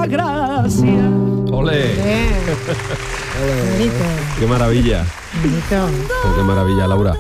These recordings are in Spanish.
las gracias. ¡Ole! ¡Qué maravilla! Oh, ¡qué maravilla, Laura!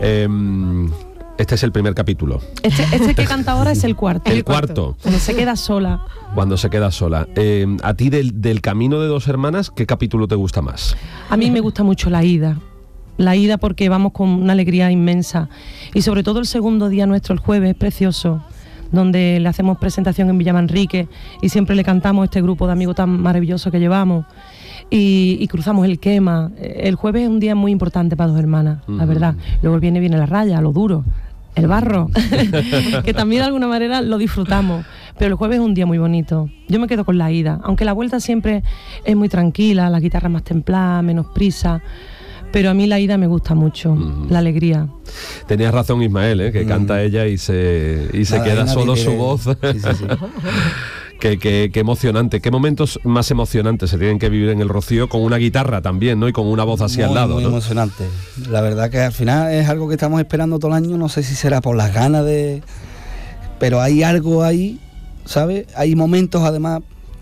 Este es el primer capítulo. Este que canta ahora es el cuarto. El cuarto. Cuando se queda sola. Cuando se queda sola. A ti del camino de dos hermanas, ¿qué capítulo te gusta más? A mí me gusta mucho la ida. La ida porque vamos con una alegría inmensa. Y sobre todo el segundo día nuestro, el jueves, es precioso, donde le hacemos presentación en Villamanrique y siempre le cantamos a este grupo de amigos tan maravilloso que llevamos. Y cruzamos el quema. El jueves es un día muy importante para dos hermanas, la verdad. Luego viene la raya, lo duro, el barro, que también de alguna manera lo disfrutamos. Pero el jueves es un día muy bonito. Yo me quedo con la ida, aunque la vuelta siempre es muy tranquila, la guitarra más templada, menos prisa. Pero a mí la ida me gusta mucho, la alegría. Tenías razón, Ismael, que canta ella y se queda solo su voz. Sí. Qué emocionante. ¿Qué momentos más emocionantes se tienen que vivir en el Rocío con una guitarra también, ¿no? Y con una voz así al lado, muy ¿no? Emocionante. La verdad que al final es algo que estamos esperando todo el año. No sé si será por las ganas de... Pero hay algo ahí, ¿sabes? Hay momentos, además,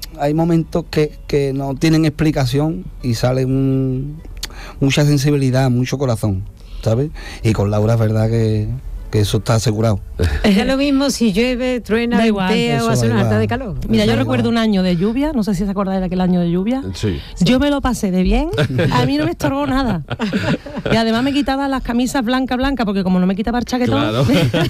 que no tienen explicación y sale mucha sensibilidad, mucho corazón, ¿sabes? Y con Laura es verdad que eso está asegurado. Es lo mismo si llueve, truena, ventea o hace una harta de calor. Mira, yo recuerdo un año de lluvia, no sé si se acordáis de aquel año de lluvia. Sí. Yo me lo pasé de bien, a mí no me estorbó nada. Y además me quitaba las camisas blanca, porque como no me quitaba el chaquetón, claro.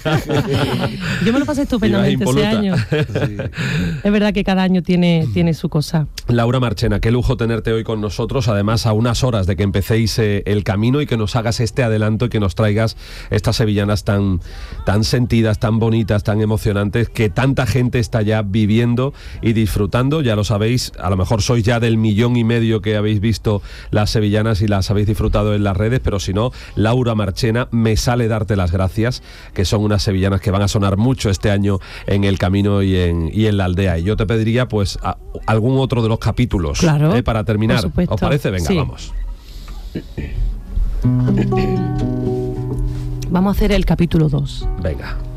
Yo me lo pasé estupendamente ese año. Sí. Es verdad que cada año tiene su cosa. Laura Marchena, qué lujo tenerte hoy con nosotros, además a unas horas de que empecéis el camino y que nos hagas este adelanto y que nos traigas estas sevillanas tan sentidas, tan bonitas, tan emocionantes, que tanta gente está ya viviendo y disfrutando. Ya lo sabéis, a lo mejor sois ya del 1,5 millones que habéis visto las sevillanas y las habéis disfrutado en las redes, pero si no, Laura Marchena, me sale darte las gracias, que son unas sevillanas que van a sonar mucho este año en el camino y en la aldea. Y yo te pediría pues algún otro de los capítulos, claro, para terminar. por supuesto. ¿Os parece? Venga, sí. Vamos. Vamos a hacer el capítulo 2. Venga.